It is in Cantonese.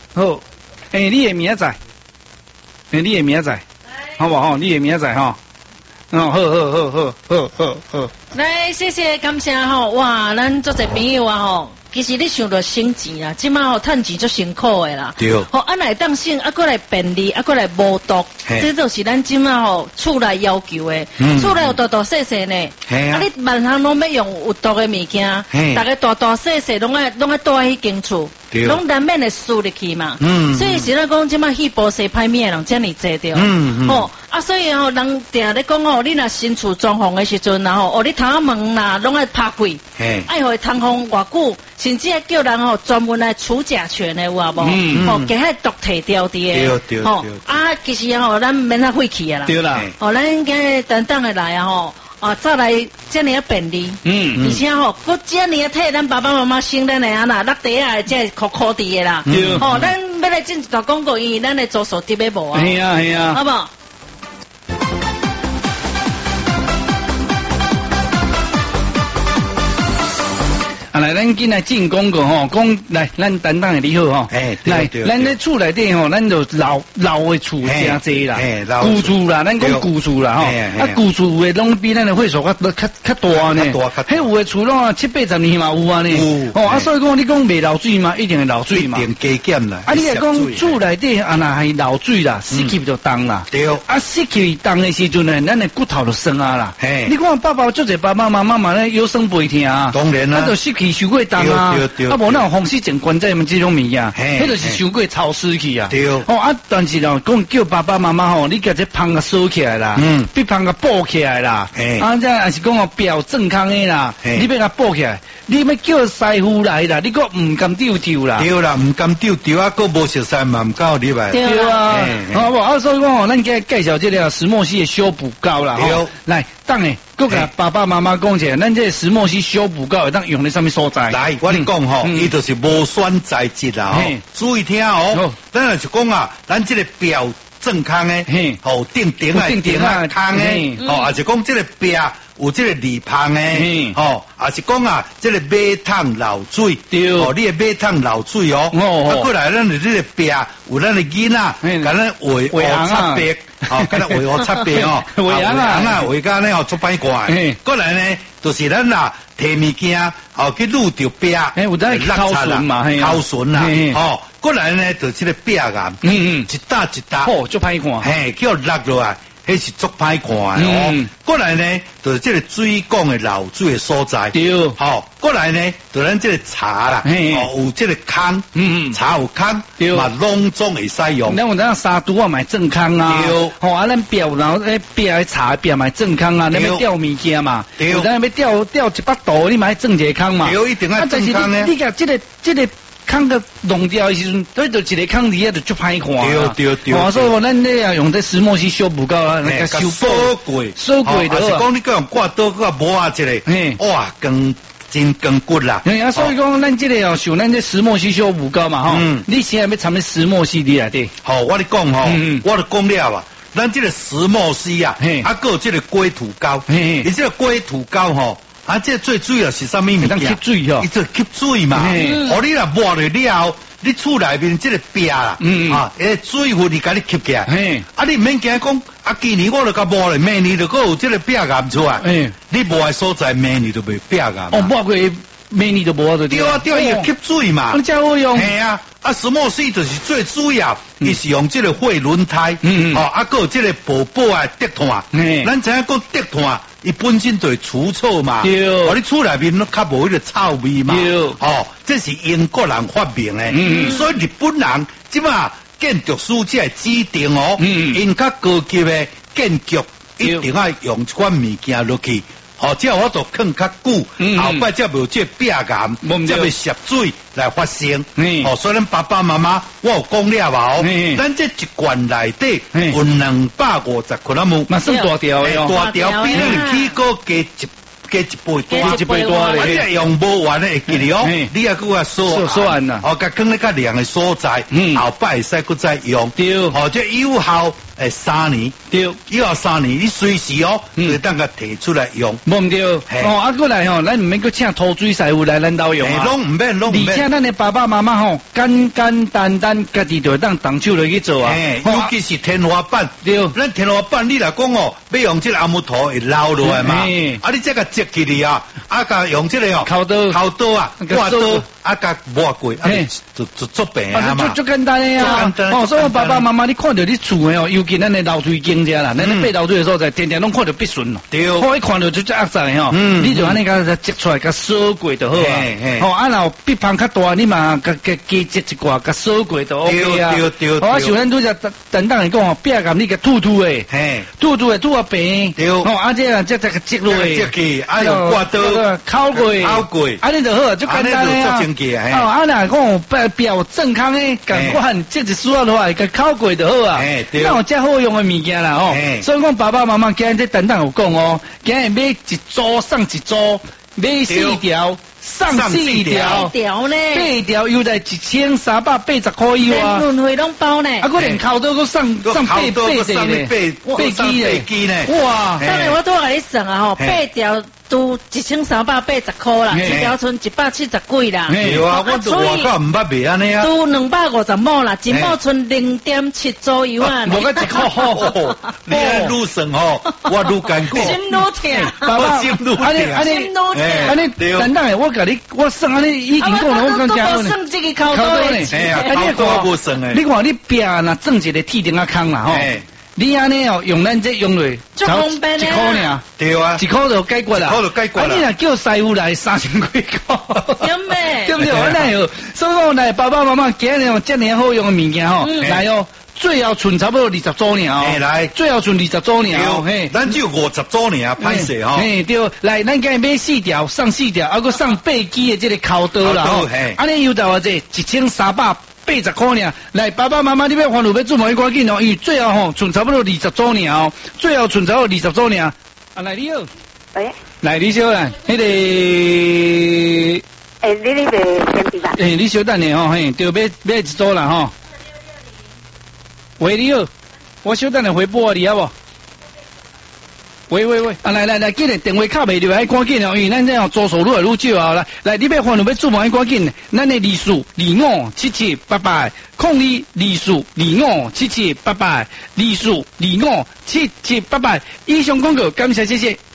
好，你的名仔，你的名仔，好不好？你的名仔哈。好。 来，谢谢感谢吼，哇，咱做者朋友啊吼。其实你想着省钱啦，即马吼趁钱足辛苦的啦。 对。 吼，来当省，过来便利，过来无毒，这就是咱即马吼厝内要求的。厝内有大大细细呢。你万项拢要用有毒的物件，大家大大细细拢爱住喺迄间厝，拢难免会输入去嘛。所以是咱讲即马去波西歹面的人遮尔济着。所以吼人定咧讲吼，你若新厝装潢的时阵然后你窗门啦拢爱拍开，爱互通风偌久。甚至还叫人吼专门来除甲醛的有啊无？给迄毒摕掉的。对。其实吼咱免他废弃啦。 对啦。 咱个等等的来啊吼，再来这样便利。而且吼，搁这样替咱爸爸妈妈省咱的啊啦，落地啊，这苦苦的啦。对。咱要来进一条广告，因为咱的做手机要无啊。 系啊。 好不好？ 来，咱今来进广告吼，讲来，咱担当的你好吼，来，咱咧厝内底吼，咱就老的厝真济啦，古厝啦，咱讲古厝啦吼，古厝有的拢比咱的岁数较大呢，迄有的厝拢70-80年嘛有啊呢，所以讲你讲未漏水嘛，一定会漏水嘛， 一定加减啦， 你来讲厝内底若系漏水啦，湿气就重啦，对，湿气重的时阵呢，咱的骨头就酸啊啦，你看爸爸做者爸爸妈妈咧腰酸背痛啊， 当然啦， 就湿气受过重啊，无那种风湿症关节这种物件，迄就是受过潮湿去啊。对。但是咯，讲叫爸爸妈妈吼，你甲这芳个收起来啦，比芳个补起来啦，这也是讲表正康的啦，你要甲补起来，你要叫师傅来啦，你个唔敢丢啦。 对啦，唔敢丢啊，个无熟悉嘛，唔够你来。 对啊，好不？所以讲吼，咱今介绍这个石墨烯的修补膏啦，来，等下。佮甲爸爸妈妈讲一下，咱这石墨烯修补膏会当用在什么所在？ 来，我你讲吼，伊就是无酸材质啦，注意听哦。咱若是讲啊，咱这个表正康的，顶啊康的，也是讲这个表有这个里旁的，也是讲啊，这个马桶漏水，对，你的马桶漏水哦，过来咱的这个表有咱的囡仔，甲咱画擦白。跟咱画擦白哦，画啊，画家呢出歹怪，过来呢就是咱啦摕物件，去撸着壁， 有咱口唇嘛， 口唇啦，过来呢就这个壁岩，一搭一搭， 足歹看， 叫落落来。迄是足歹看哦，过来呢，就是这个水管的漏水的所在。对，过来呢，就咱这个茶啦，有这个坑，茶有坑，嘛拢总会使用。 咱有咱沙都啊，买正康啊，咱表然后表的茶表买正康啊，咱要吊物件嘛，咱要吊一把刀，你买正一个坑嘛。 对，一定要正康呢。 你甲这个。坑个弄掉的时阵，对着一个坑底下就足歹看。对。所以咱咧用这石墨烯修补膏啊，那个修补收过的。 是讲你讲挂刀个磨啊一个，哇，真骨啦。 所以讲咱这个像咱这石墨烯修补膏嘛，你现在要掺咩石墨烯里来的？ 好，我咧讲我就讲了啊，咱这个石墨烯啊，个这个龟土膏，你这个龟土膏这最主要是啥物物件？ 吸水吼， 伊就吸水嘛。你若抹了了，你厝内面这个壁啦，水分你甲你吸起来。你唔免惊讲，今年我就甲抹了，明年就搁有这个壁岩出来。你抹的所在，明年就袂壁岩。 抹过明年就无就对啊，伊吸水嘛。 咁真好用。 系啊，石墨烯就是最主要，伊是用这个废轮胎，个有这个宝宝啊竹炭。咱知影讲竹炭。伊本身就会除臭嘛，你厝内面都较无迄个臭味嘛，这是英国人发明的，所以日本人即马建筑师才会指定因较高级的建筑一定要用这款物件落去。这样我就放较久，后摆才无这壁岩，才袂涉水来发生。所以咱爸爸妈妈，我有讲了嘛咱这一罐内底有250克拉姆， 嘛算大条的大条比咱起锅加一倍多，而且用不完的会记哩你也搁说完啦，甲放咧较凉的所在，后摆会使搁再用，这有效 3年， 对， 以后3年你随时哦，可以当个提出来用， 冇对，哦，过来吼，咱唔免去请土水师傅来咱兜用啊， 拢唔免，而且咱的爸爸妈妈吼，简简单单家己就当动手来去做啊， 尤其是天花板， 对， 咱天花板你来讲哦，要用这个阿木头会捞落来嘛，啊，你这个接起嚟啊，啊，甲用这个哦， 烤刀啊，挂刀，啊，甲抹过，啊，就做病啊嘛， 就简单的呀，哦，所以爸爸妈妈你看到你厝的哦，尤其咱的楼梯间者啦，咱咧爬楼梯的时候，天天拢看到必顺咯， 对， 我一看到就压在吼，你就安尼甲接出来，甲扫过就好啊，哦，啊，然后鼻棚较大，你嘛甲接一寡，甲扫过就 OK 啊， 对， 我想咱拄只等等人讲哦，壁甲你甲吐诶，吐啊平， 对， 哦，啊这个接落诶， 接去，啊用刮刀敲过，啊你就好，就简单啊，哦，啊若讲表正康诶，赶快接一丝落来，甲敲过就好啊，那有遮好用诶物件啦哦，所以讲爸爸妈妈今日这等等有讲哦，今日买一组送一组，买4条。上4条，8条又在1380块以外， 轮回拢包呢。 啊，个连烤刀都上8机呢，哇！ 当然我都甲你算啊吼，8条都1380块啦，一条剩170几啦。 对啊，我都外口唔捌卖安尼啊。 都250亩啦，一亩剩0.7左右啊。 无个1块， 你安愈算吼，我愈艰苦。 心愈痛， 我心愈痛。 安尼，等等我算安尼已经讲了，我讲假了呢。 算这个烤刀呢， 烤刀无算诶。 你看你壁若种一个铁钉啊坑啦吼，你安尼哦用咱这用落， 就方便 1块尔， 对啊 ，1块就解决啦。啊，你若叫师傅来3000几块，对不对？我那有，所以讲来爸爸妈妈今日用这么好用的物件吼，来哦。最后存差不多20组尔哦， 来， 最后存20组尔哦，嘿， 咱只有50组尔，歹势吼， 嘿对，来，咱今日买4条，送4条，啊个送8支的这个烤刀啦，吼，安尼又大话这1380块尔，来，爸爸妈妈你要烦恼要做毛赶紧哦，因为最后吼存差不多20组尔哦，最后存差不多20组尔，啊来你好， 喂， 来你小啦，迄个， 你个先比吧， 你小等下吼，嘿，就买一组啦吼。喂，你好，我小等下回拨你好不？喂，啊来，今日电话卡袂着，爱赶紧哦，因为咱这样租数愈来愈少啊，来，你要烦恼要做毛赶紧，咱的24257788，0224257788，24257788，以上广告，感谢谢谢。